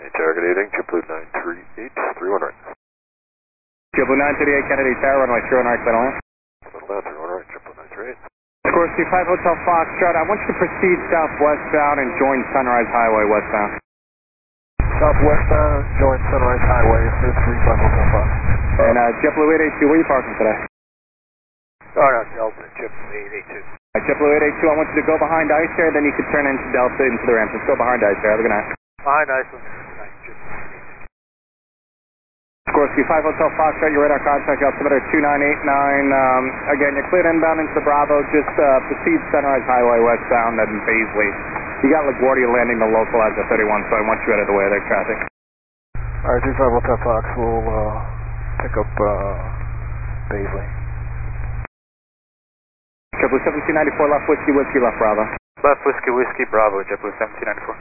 Tower, good evening. JetBlue 938, 31 right. JetBlue 938, Kennedy Tower, runway 31 right, clear to land. Clear to land, 31 right, JetBlue 938. Sikorsky 5 Hotel Foxtrot, I want you to proceed southwestbound and join Sunrise Highway westbound. Southwestbound, join Sunrise Highway for 35 Hotel Fox. And JetBlue 882, where are you parking today? Oh, no, Delta, JetBlue 882. JetBlue 882, I want you to go behind ice here, then you can turn into Delta into the ramp. Just go behind ice here, have a good night. Behind Iceland. Sikorsky 5 Hotel Foxtrot, your radar contact altimeter 2989. Again, you're cleared inbound into the Bravo, just proceed Sunrise Highway westbound and Baisley. You got LaGuardia landing the local as a 31, so I want you out of the way of their traffic. Alright, 35 Hotel Fox, we'll pick up Baisley. JetBlue 1794, left whiskey, left Bravo. Left whiskey, Bravo, JetBlue 1794.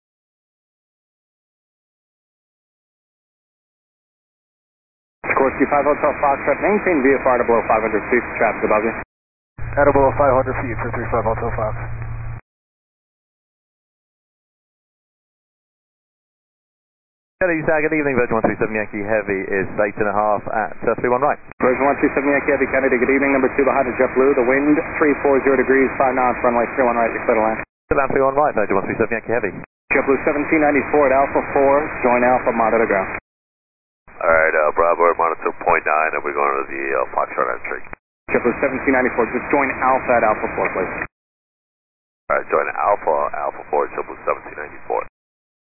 Sikorsky 5 Hotel Foxtrot, maintain VFR to below 500 feet, traffic above you. At or below 500 feet for 35 Hotel Fox. Kennedy Tower, good evening, Virgin 137 Yankee Heavy is 8.5 at 31 right. Virgin 137 Yankee Heavy, Kennedy, good evening, number 2 behind the JetBlue, the wind 340 degrees, 5 knots, runway 31 right, you're clear to land. Still land 31 right, Virgin 137 Yankee Heavy. JetBlue 1794 at Alpha 4, join Alpha, monitor ground. Alright, Bravo, monitor 0.9, and we're going to the Foxtrot entry. JetBlue 1794, just join Alpha at Alpha 4, please. Alright, join Alpha 4, JetBlue 1794.